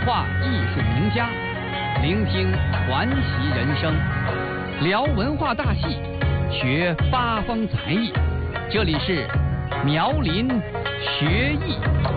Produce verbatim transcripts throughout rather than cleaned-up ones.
话艺术名家，聆听传奇人生，聊文化大戏，学八方才艺。这里是苗林学艺。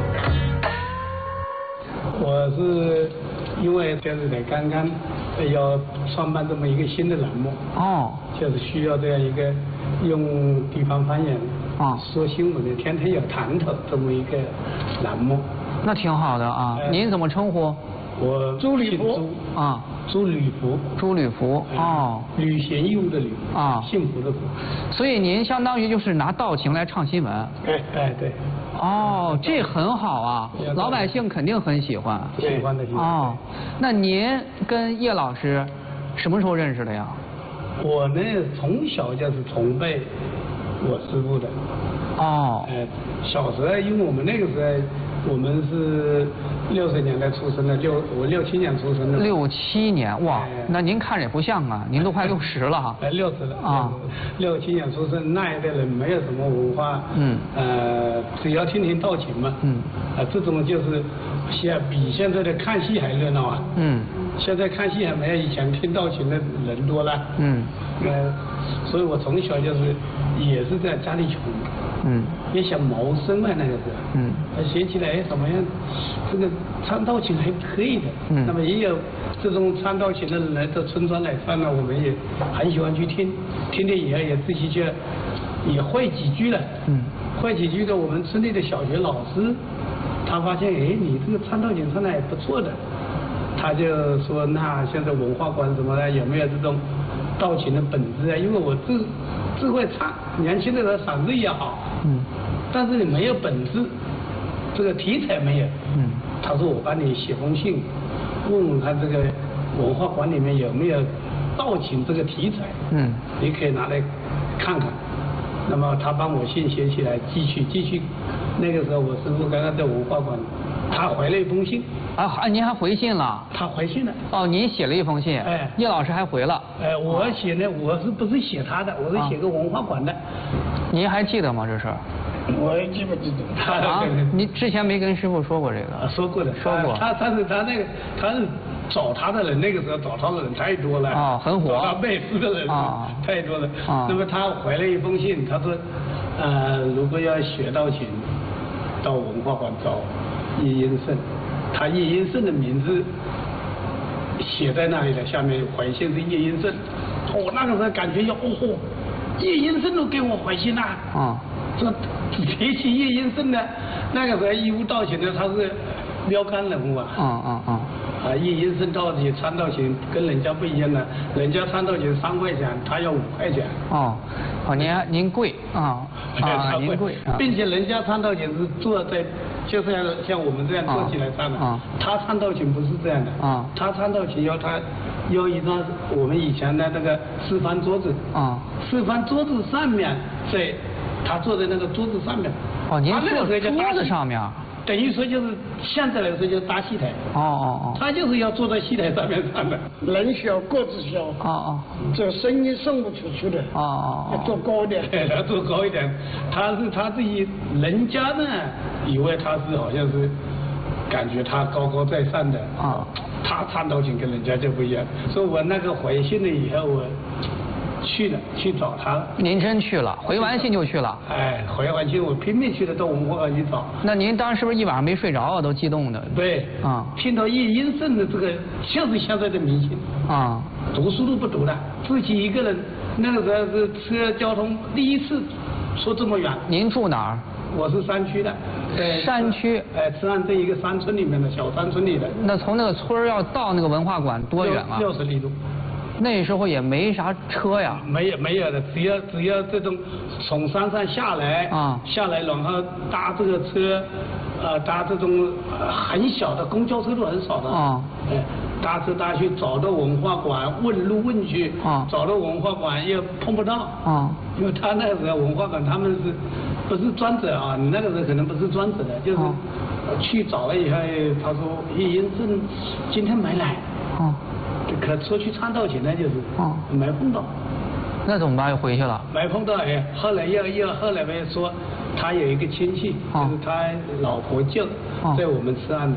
我是因为电视台刚刚要创办这么一个新的栏目，哦，就是需要这样一个用地方方言啊说新闻的，天天有谈头这么一个栏目。 那挺好的啊。呃、您怎么称呼？ 我朱履福啊，朱履福， 朱履福哦， 履行义务的履啊，幸福的福。 所以您相当于就是拿道情来唱新闻。 哎哎对。 哦，这很好啊，老百姓肯定很喜欢。 喜欢的喜欢。 哦，那您跟叶老师什么时候认识的呀？ 我呢，从小就是崇拜我师父的。哦。呃，小时候，因为我们那个时候。我们是六十年代出生的，六我六七年出生的。 六七年哇，哎、那您看着也不像啊，您都快六十了哈。 哎，六十了啊，六七年出生那一代人没有什么文化，嗯，呃，只要听听道情嘛，嗯，啊、呃，这种就是现比现在的看戏还热闹啊，嗯，现在看戏还没有以前听道情的人多了，嗯，呃，所以我从小就是也是在家里穷。嗯，也想谋生嘛，那个是。嗯。学起来怎么样？这个唱道情还可以的。嗯。那么也有这种唱道情的人来到村庄来唱呢，我们也很喜欢去听，听了以后也自己就也会几句了。嗯。会几句的，我们村里的小学老师，他发现哎，你这个唱道情唱的还不错的，他就说那现在文化馆什么的有没有这种道情的本质啊？因为我自自会唱，年轻的时候嗓子也好。嗯，但是你没有本质，这个题材没有。嗯，他说我帮你写封信，问问看这个文化馆里面有没有道情这个题材。嗯，你可以拿来看看。那么他帮我信写起来，继续继续。那个时候我师父刚刚在文化馆，他回了一封信。 啊，您还回信了？ 他回信了。 哦，您写了一封信。哎，叶老师还回了。 哎，我写呢，我是不是写他的？我是写个文化馆的。啊、 您还记得吗？这事？ 我也记不记得。 啊，你之前没跟师傅说过这个？ 啊，说过的， 说过。 他他是他那个他是找他的人，那个时候找他的人太多了。 啊，很火。 找他拜师的人啊太多了。啊，那么他回了一封信，他说，呃，如果要学道情，到文化馆找叶英胜。他叶英胜的名字写在那里了，下面回信是叶英胜。我、哦、那个时候感觉要哦吼，叶英胜都给我回信了。啊，这提起叶英胜呢，那个时候义务道情呢，他是标杆人物啊。啊啊啊！啊，叶英胜道情唱道情跟人家不一样的，人家唱道情三块钱，他要五块钱。哦， 哦，您您贵啊啊，您贵， 并且人家唱道情是坐在。就像像我们这样坐起来唱的，啊、他唱道情不是这样的，啊、他唱道情要他要一张我们以前的那个四方桌子，啊、四方桌子上面在他坐在那个桌子上面， 哦，您坐在桌子上面， 等于说就是现在来说就是搭戏台，哦哦哦，他就是要坐在戏台上面唱的， 人小个子小，哦哦，这声音送不出去的，哦哦，要坐高一点， 要坐高一点，他是他自己人家呢。以为他是好像是感觉他高高在上的啊，他唱道情跟人家就不一样，所以我那个回信了以后，我去了去找他了。 您真去了？回完信就去了？ 哎，回完信我拼命去了到文化馆去找。 那您当时是不是一晚上没睡着啊？都激动的。 对，啊，听到叶英胜的这个就是现在的明星啊，读书都不读的，自己一个人，那个时候是车交通第一次说这么远。 您住哪儿？ 我是山区的， 呃，山区， 哎，慈安镇一个山村里面的小山村里的。 那从那个村儿要到那个文化馆多远啊？ 六十里路。 那时候也没啥车呀。 没有没有的，只要只要这种从山上下来啊，下来然后搭这个车，呃，搭这种、呃、很小的公交车都很少的啊，哎，搭车搭去找到文化馆问路问去啊，找到文化馆又碰不到啊，因为他那个时候文化馆他们是。不是专责啊，你那个时候可能不是专责的，就是去找了以后，他说叶英胜今天没来，哦，可说去唱道情呢，就是，哦，没碰到。 那怎么办？又回去了？ 没碰到哎，后来又又后来呗说，他有一个亲戚，哦、就是他老婆舅，哦、在我们慈安的，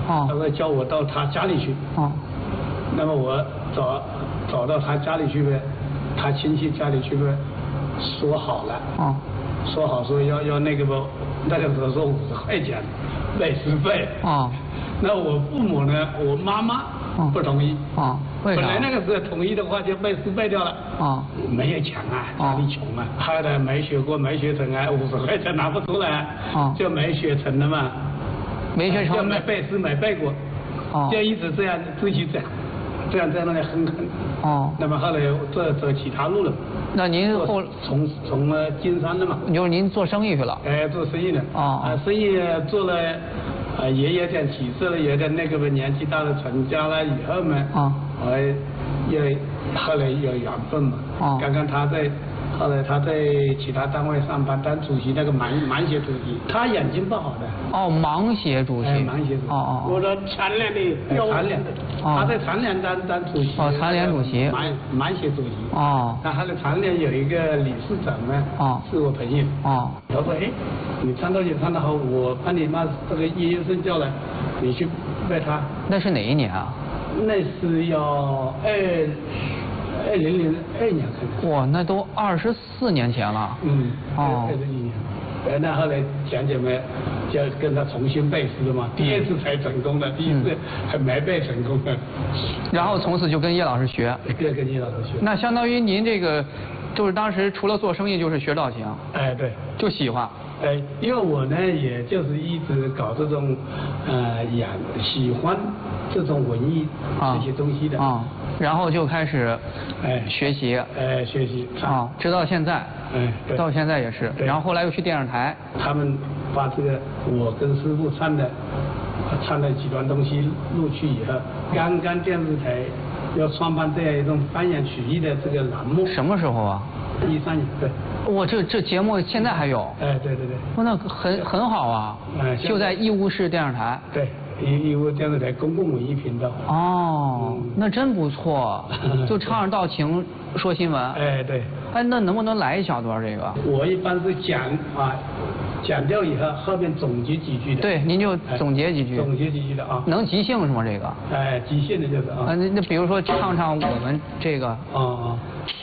哦，他说叫我到他家里去。 哦， 那么我找找到他家里去呗，他亲戚家里去呗，说好了。 哦， 说好说要要那个不，那个时候说五十块钱背书费。 哦， 那我父母呢，我妈妈不同意。 哦，为啥？ 本来那个时候同意的话就背书背掉了。哦，没有钱啊，家里穷啊，后来没学过没学成啊，五十块钱拿不出来，哦，就没学成了嘛。 没学成。 就没背书没背过。哦，就一直这样自己这样这样在那里哼哼。哦，那么后来走走其他路了。 那您后从从呃金山的嘛。 就是您做生意去了。 哎，做生意的。 哦。 啊，生意做了，啊也有点起色了，有点那个吧，年纪大了成家了以后嘛。啊。我也后来有缘分嘛。哦。刚刚他在。后来他在其他单位上班，当主席那个盲盲协主席，他眼睛不好的。 哦，盲协主席。 哎，盲协主席。 哦哦。我的残联的。 残联。他在残联当当主席。 哦，残联主席。 盲盲协主席。 哦。 那他的残联有一个理事长呢。哦。是我朋友。哦。他说：“哎，你唱歌也唱得好，我把你妈这个音乐生叫来，你去拜他。” 那是哪一年啊？ 那是要二。二零零二年可能。 哇，那都二十四年前了。 嗯。哦。二十一年。呃，那后来讲姐妹就跟他重新背诗了嘛，第二次才成功的，第一次还没背成功的。 然后从此就跟叶老师学。 对，跟叶老师学。 那相当于您这个，就是当时除了做生意就是学造型。 哎，对。 就喜欢。 哎，因为我呢，也就是一直搞这种，呃，演喜欢这种文艺这些东西的。 啊。然后就开始，哎，学习， 哎，学习， 啊，直到现在， 哎， 到现在也是。然后后来又去电视台， 他们把这个我跟师傅唱的，唱的几段东西录去以后，刚刚电视台要创办这样一种方言曲艺的这个栏目。 什么时候啊？ 一三年，对。 哇，这这节目现在还有？ 哎，对对对。 哇，那很很好啊。哎。就在义乌市电视台。 对。义义乌电视台公共文艺频道。 哦，嗯、那真不错，就唱着道情说新闻。 哎，对。 哎，那能不能来一小段这个？ 我一般是讲啊，讲掉以后后面总结几句的。 对，您就总结几句。 哎、总结几句的啊。 能即兴是吗？这个？ 哎，即兴的就是啊。 啊，那那比如说唱唱我们这个。 啊啊。